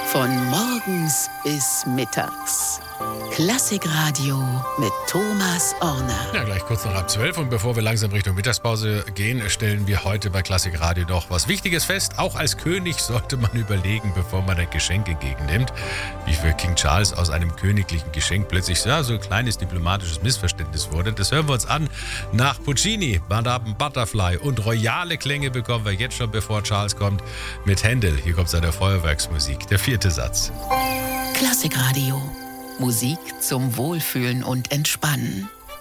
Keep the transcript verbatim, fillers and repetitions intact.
Von morgens bis mittags. Klassikradio mit Thomas Orner. Ja, gleich kurz nach halb zwölf. Und bevor wir langsam Richtung Mittagspause gehen, stellen wir heute bei Klassikradio noch was Wichtiges fest. Auch als König sollte man überlegen, bevor man ein Geschenk entgegennimmt. Wie für King Charles aus einem königlichen Geschenk plötzlich ja, so ein kleines diplomatisches Missverständnis wurde. Das hören wir uns an nach Puccini, Madame Butterfly. Und royale Klänge bekommen wir jetzt schon, bevor Charles kommt, mit Händel. Hier kommt seine Feuerwerksmusik, der vierte Satz. Klassikradio. Musik zum Wohlfühlen und Entspannen.